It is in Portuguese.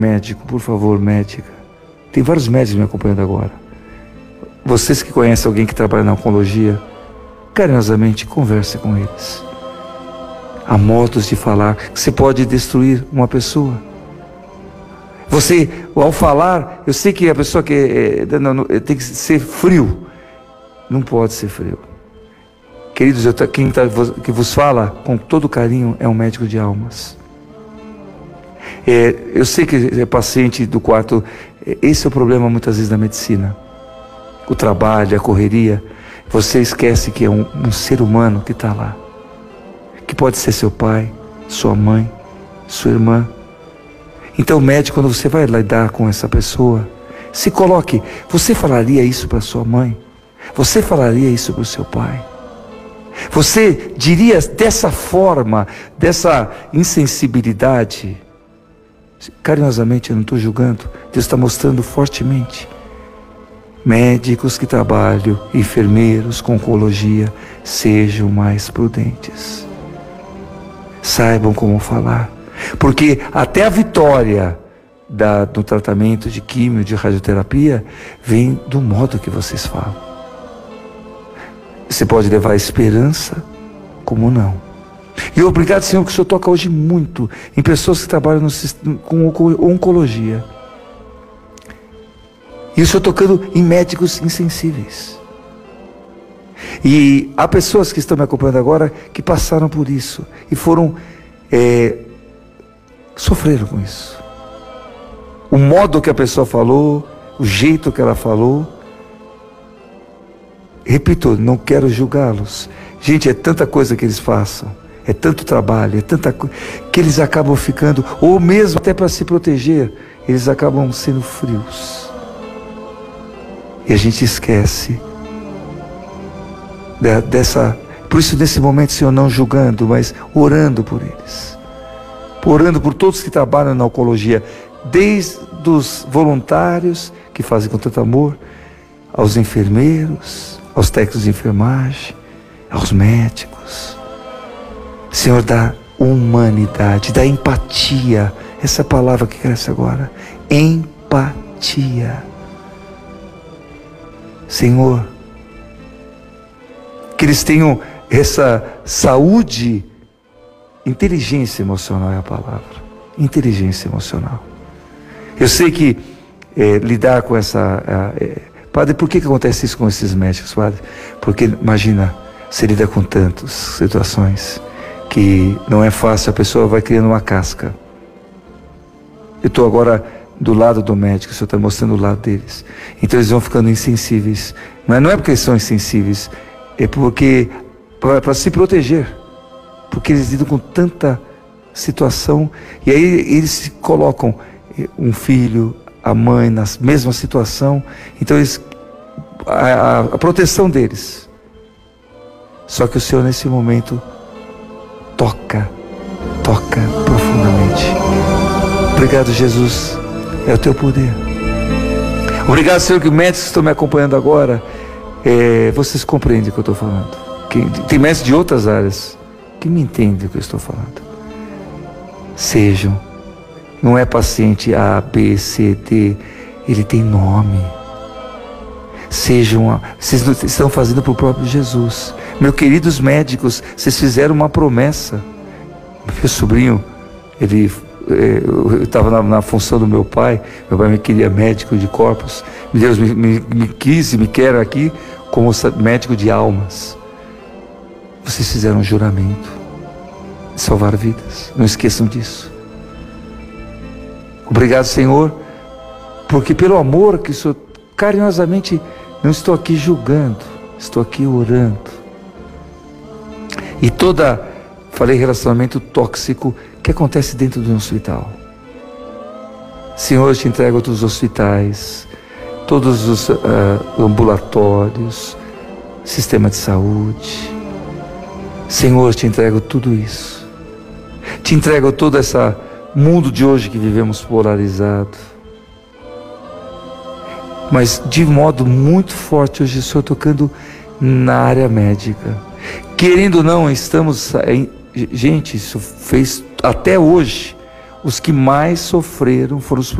Médico, por favor, médica. Tem vários médicos me acompanhando agora. Vocês que conhecem alguém que trabalha na oncologia, carinhosamente converse com eles. Há modos de falar que você pode destruir uma pessoa. Você, ao falar, eu sei que a pessoa tem que ser frio. Não pode ser frio. Queridos, quem que vos fala com todo carinho é um médico de almas. Eu sei que é paciente do quarto. Esse é o problema muitas vezes da medicina. O trabalho, a correria. Você esquece que é um ser humano que está lá. Que pode ser seu pai, sua mãe, sua irmã. Então, médico, quando você vai lidar com essa pessoa, se coloque. Você falaria isso para sua mãe? Você falaria isso para o seu pai? Você diria dessa forma, dessa insensibilidade? Carinhosamente, eu não estou julgando. Deus está mostrando fortemente. Médicos que trabalham, enfermeiros com oncologia, sejam mais prudentes. Saibam como falar. Porque até a vitória do tratamento de químio, de radioterapia, vem do modo que vocês falam. Você pode levar esperança, como não. E obrigado, Senhor, que o Senhor toca hoje muito em pessoas que trabalham com oncologia. E o Senhor tocando em médicos insensíveis. E há pessoas que estão me acompanhando agora que passaram por isso e foram sofreram com isso. O modo que a pessoa falou, o jeito que ela falou. Repito, não quero julgá-los. Gente, é tanta coisa que eles façam, é tanto trabalho, é tanta coisa que eles acabam ficando, ou mesmo até para se proteger, eles acabam sendo frios. E a gente esquece por isso nesse momento, Senhor, não julgando, mas orando por eles. Orando por todos que trabalham na oncologia, desde os voluntários que fazem com tanto amor, aos enfermeiros, aos técnicos de enfermagem, aos médicos. Senhor, da humanidade, da empatia, essa palavra que cresce agora, empatia. Senhor, que eles tenham essa saúde. Inteligência emocional é a palavra. Inteligência emocional. Eu sei que lidar com essa... Padre, por que acontece isso com esses médicos, Padre? Porque, imagina, você lida com tantas situações que não é fácil, a pessoa vai criando uma casca. Eu estou agora do lado do médico, o Senhor está mostrando o lado deles. Então eles vão ficando insensíveis. Mas não é porque eles são insensíveis, é porque para se proteger. Porque eles lidam com tanta situação, e aí eles se colocam, um filho, a mãe, na mesma situação, então a proteção deles. Só que o Senhor nesse momento toca profundamente. Obrigado, Jesus, é o teu poder. Obrigado, Senhor, que os médicos que estão me acompanhando agora, vocês compreendem o que eu estou falando. Tem médicos de outras áreas que me entendem o que eu estou falando. Sejam, não é paciente A, B, C, D, ele tem nome. Sejam, vocês estão fazendo para o próprio Jesus. Meus queridos médicos, vocês fizeram uma promessa. Meu sobrinho, eu estava na função do meu pai me queria médico de corpos. Deus me quis e me quer aqui como médico de almas. Vocês fizeram um juramento de salvar vidas. Não esqueçam disso. Obrigado, Senhor, porque pelo amor que o Senhor carinhosamente, não estou aqui julgando, estou aqui orando. E falei relacionamento tóxico que acontece dentro de um hospital. Senhor, eu te entrego todos os hospitais, todos os ambulatórios, sistema de saúde. Senhor, eu te entrego tudo isso. Te entrego todo esse mundo de hoje que vivemos polarizado. Mas de modo muito forte hoje, o Senhor tocando na área médica. Querendo ou não, estamos... Gente, isso fez até hoje os que mais sofreram foram os